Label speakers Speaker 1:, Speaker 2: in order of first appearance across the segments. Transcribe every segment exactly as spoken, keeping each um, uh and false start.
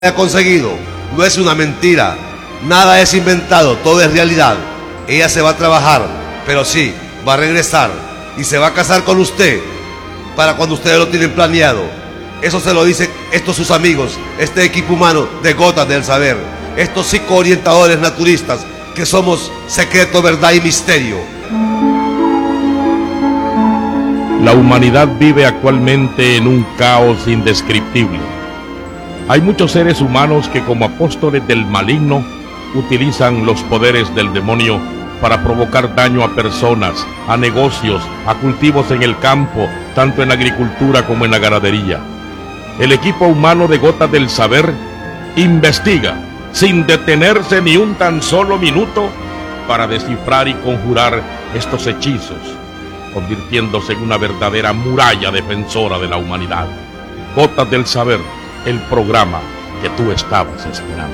Speaker 1: ha conseguido no es una mentira, nada es inventado, todo es realidad. Ella se va a trabajar, pero sí, va a regresar y se va a casar con usted para cuando ustedes lo tienen planeado. Eso se lo dicen estos sus amigos, este equipo humano de Gotas del Saber, estos psicoorientadores naturistas que somos secreto, verdad y misterio.
Speaker 2: La humanidad vive actualmente en un caos indescriptible. Hay muchos seres humanos que, como apóstoles del maligno, utilizan los poderes del demonio para provocar daño a personas, a negocios, a cultivos en el campo, tanto en la agricultura como en la ganadería. El equipo humano de Gotas del Saber investiga sin detenerse ni un tan solo minuto para descifrar y conjurar estos hechizos, convirtiéndose en una verdadera muralla defensora de la humanidad. Gotas del Saber, el programa que tú estabas esperando.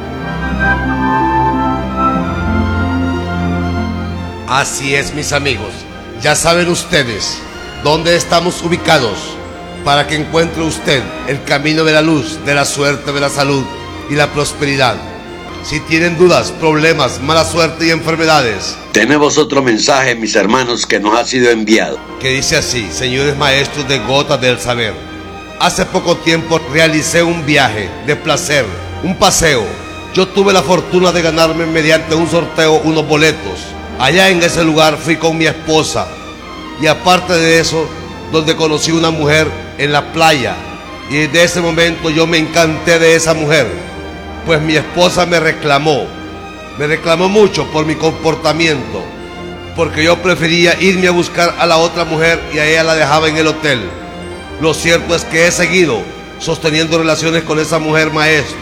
Speaker 1: Así es, mis amigos, ya saben ustedes dónde estamos ubicados para que encuentre usted el camino de la luz, de la suerte, de la salud y la prosperidad. Si tienen dudas, problemas, mala suerte y enfermedades,
Speaker 3: tenemos otro mensaje, mis hermanos, que nos ha sido enviado,
Speaker 1: que dice así: señores maestros de Gotas del Saber, hace poco tiempo realicé un viaje de placer, un paseo. Yo tuve la fortuna de ganarme mediante un sorteo unos boletos. Allá en ese lugar fui con mi esposa, y aparte de eso, donde conocí una mujer en la playa, y desde ese momento yo me encanté de esa mujer, pues mi esposa me reclamó, me reclamó mucho por mi comportamiento, porque yo prefería irme a buscar a la otra mujer y a ella la dejaba en el hotel. Lo cierto es que he seguido sosteniendo relaciones con esa mujer, maestros.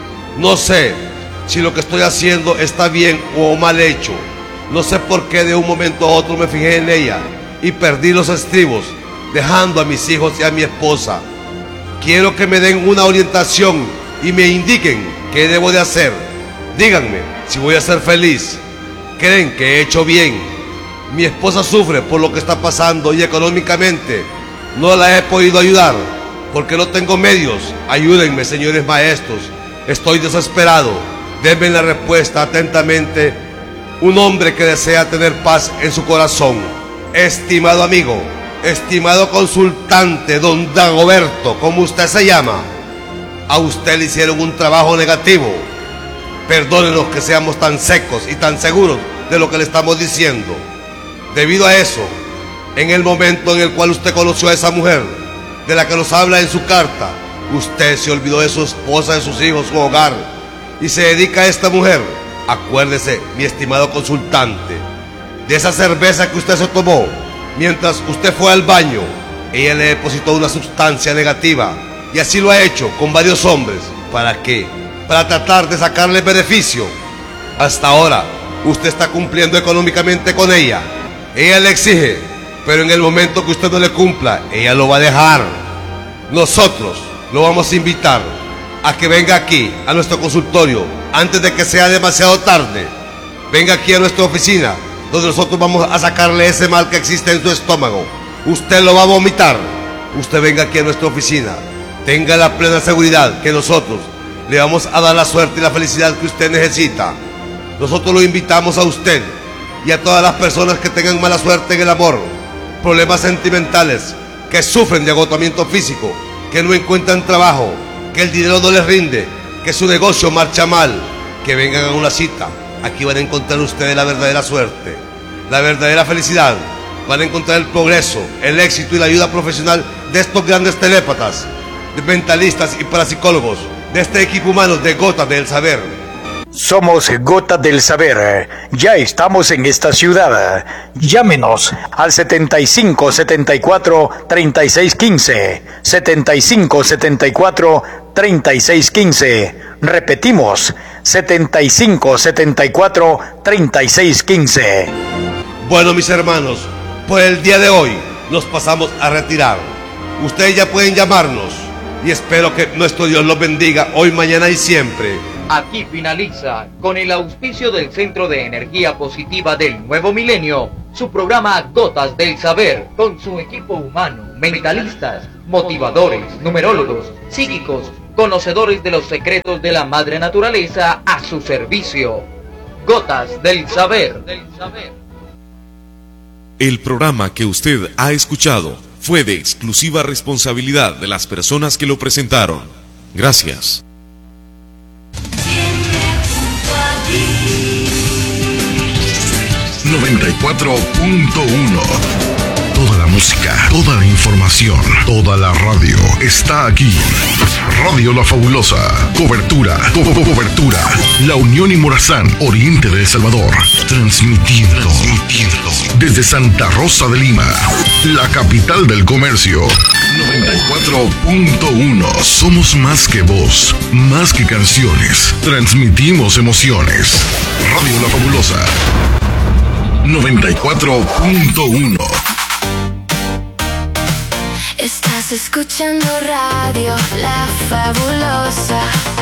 Speaker 1: No sé si lo que estoy haciendo está bien o mal hecho. No sé por qué de un momento a otro me fijé en ella y perdí los estribos, dejando a mis hijos y a mi esposa. Quiero que me den una orientación y me indiquen qué debo de hacer. Díganme si voy a ser feliz. ¿Creen que he hecho bien? Mi esposa sufre por lo que está pasando y económicamente no la he podido ayudar porque no tengo medios. Ayúdenme, señores maestros. Estoy desesperado. Denme la respuesta atentamente. Un hombre que desea tener paz en su corazón. Estimado amigo, estimado consultante, don Dagoberto, como usted se llama, a usted le hicieron un trabajo negativo. Perdónenos que seamos tan secos y tan seguros de lo que le estamos diciendo. Debido a eso, en el momento en el cual usted conoció a esa mujer, de la que nos habla en su carta, usted se olvidó de su esposa, de sus hijos, su hogar, y se dedica a esta mujer. Acuérdese, mi estimado consultante, de esa cerveza que usted se tomó mientras usted fue al baño. Ella le depositó una sustancia negativa, y así lo ha hecho con varios hombres. ¿Para qué? Para tratar de sacarle beneficio. Hasta ahora, usted está cumpliendo económicamente con ella. Ella le exige, pero en el momento que usted no le cumpla, ella lo va a dejar. Nosotros lo vamos a invitar a que venga aquí, a nuestro consultorio, antes de que sea demasiado tarde. Venga aquí a nuestra oficina, donde nosotros vamos a sacarle ese mal que existe en su estómago. Usted lo va a vomitar. Usted venga aquí a nuestra oficina. Tenga la plena seguridad que nosotros le vamos a dar la suerte y la felicidad que usted necesita. Nosotros lo invitamos a usted y a todas las personas que tengan mala suerte en el amor, problemas sentimentales, que sufren de agotamiento físico, que no encuentran trabajo, que el dinero no les rinde, que su negocio marcha mal, que vengan a una cita. Aquí van a encontrar ustedes la verdadera suerte, la verdadera felicidad. Van a encontrar el progreso, el éxito y la ayuda profesional de estos grandes telépatas, de mentalistas y parapsicólogos, de este equipo humano de Gotas del Saber.
Speaker 4: Somos Gotas del Saber. Ya estamos en esta ciudad. Llámenos al setenta y cinco, setenta y cuatro, treinta y seis quince. setenta y cinco, setenta y cuatro, treinta y seis quince. Repetimos, setenta y cinco, setenta y cuatro, treinta y seis quince.
Speaker 1: Bueno, mis hermanos, por el día de hoy nos pasamos a retirar. Ustedes ya pueden llamarnos y espero que nuestro Dios los bendiga hoy, mañana y siempre.
Speaker 5: Aquí finaliza, con el auspicio del Centro de Energía Positiva del Nuevo Milenio, su programa Gotas del Saber, con su equipo humano, mentalistas, motivadores, numerólogos, psíquicos, conocedores de los secretos de la madre naturaleza a su servicio. Gotas del Saber.
Speaker 6: El programa que usted ha escuchado fue de exclusiva responsabilidad de las personas que lo presentaron. Gracias.
Speaker 7: noventa y cuatro punto uno. Toda la música, toda la información, toda la radio está aquí. Radio La Fabulosa. Cobertura, co co cobertura. La Unión y Morazán, oriente de El Salvador. Transmitiendo, transmitiendo desde Santa Rosa de Lima, la capital del comercio. noventa y cuatro punto uno. Somos más que voz, más que canciones. Transmitimos emociones. Radio La Fabulosa. noventa y cuatro punto uno.
Speaker 8: Estás escuchando Radio La Fabulosa.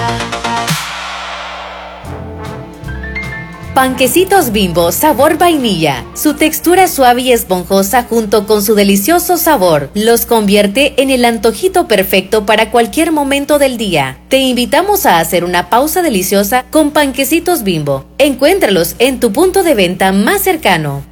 Speaker 9: Panquecitos Bimbo sabor vainilla. Su textura suave y esponjosa junto con su delicioso sabor los convierte en el antojito perfecto para cualquier momento del día. Te invitamos a hacer una pausa deliciosa con Panquecitos Bimbo. Encuéntralos en tu punto de venta más cercano.